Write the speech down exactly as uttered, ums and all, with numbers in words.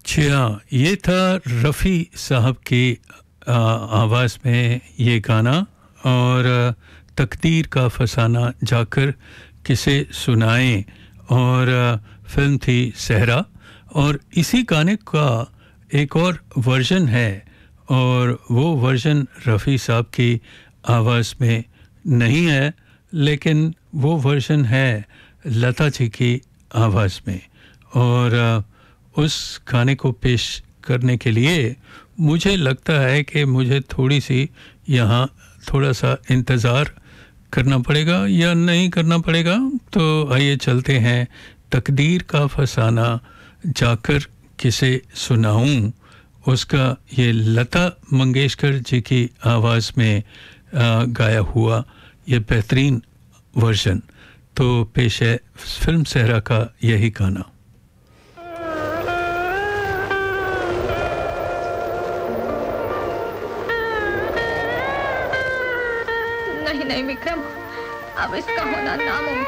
जी हाँ, ये था रफ़ी साहब की आ, आवाज़ में ये गाना। और आ, तकदीर का फसाना जाकर किसे सुनाएं। और आ, फिल्म थी सहरा। और इसी गाने का एक और वर्जन है, और वो वर्जन रफ़ी साहब की आवाज़ में नहीं है, लेकिन वो वर्जन है लता जी की आवाज़ में। और आ, उस गाने को पेश करने के लिए मुझे लगता है कि मुझे थोड़ी सी यहाँ थोड़ा सा इंतज़ार करना पड़ेगा या नहीं करना पड़ेगा। तो आइए चलते हैं, तकदीर का फसाना जाकर किसे सुनाऊं, उसका ये लता मंगेशकर जी की आवाज़ में आ, गाया हुआ ये बेहतरीन वर्जन। तो पेश है फिल्म सहरा का यही गाना। नहीं नहीं विक्रम, अब इसका होना नामुमकिन